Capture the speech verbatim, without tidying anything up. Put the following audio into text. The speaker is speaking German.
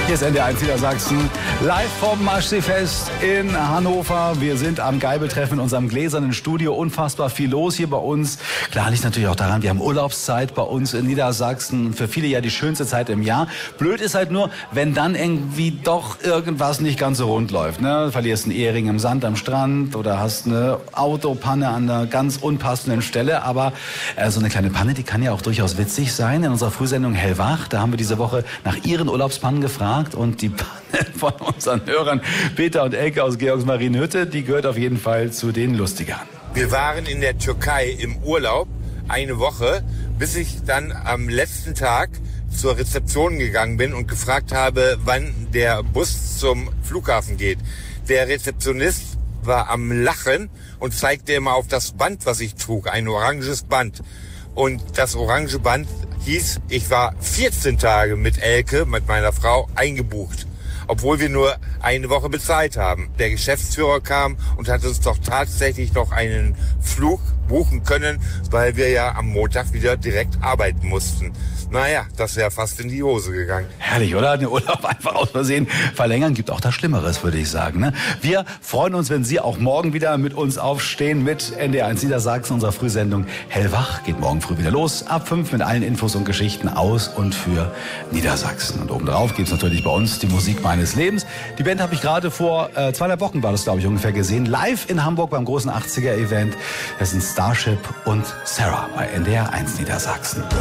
Hier ist N D R eins Niedersachsen, live vom Maschseefest in Hannover. Wir sind am Geibeltreffen in unserem gläsernen Studio. Unfassbar viel los hier bei uns. Klar liegt natürlich auch daran, wir haben Urlaubszeit bei uns in Niedersachsen. Für viele ja die schönste Zeit im Jahr. Blöd ist halt nur, wenn dann irgendwie doch irgendwas nicht ganz so rund läuft. Ne? Du verlierst einen Ehering im Sand am Strand oder hast eine Autopanne an einer ganz unpassenden Stelle. Aber äh, so eine kleine Panne, die kann ja auch durchaus witzig sein. In unserer Frühsendung Hellwach, da haben wir diese Woche nach ihren Urlaubspannen gefragt. Und die Panne von unseren Hörern Peter und Elke aus Georgsmarienhütte, die gehört auf jeden Fall zu den lustigeren. Wir waren in der Türkei im Urlaub eine Woche, bis ich dann am letzten Tag zur Rezeption gegangen bin und gefragt habe, wann der Bus zum Flughafen geht. Der Rezeptionist war am Lachen und zeigte immer auf das Band, was ich trug, ein oranges Band. Und das orange Band hieß, ich war vierzehn Tage mit Elke, mit meiner Frau, eingebucht, obwohl wir nur eine Woche bezahlt haben. Der Geschäftsführer kam und hat uns doch tatsächlich noch einen Flug buchen können, weil wir ja am Montag wieder direkt arbeiten mussten. Naja, das wäre fast in die Hose gegangen. Herrlich, oder? Den Urlaub einfach aus Versehen verlängern, gibt auch das Schlimmeres, würde ich sagen. Ne? Wir freuen uns, wenn Sie auch morgen wieder mit uns aufstehen mit N D R eins Niedersachsen, unserer Frühsendung Hellwach. Geht morgen früh wieder los, ab fünf mit allen Infos und Geschichten aus und für Niedersachsen. Und obendrauf gibt's natürlich bei uns die Musik meines Lebens. Die Band habe ich gerade vor äh, zweieinhalb Wochen, war das glaube ich ungefähr, gesehen, live in Hamburg beim großen achtziger Event. Das sind Starship und Sarah bei N D R eins Niedersachsen.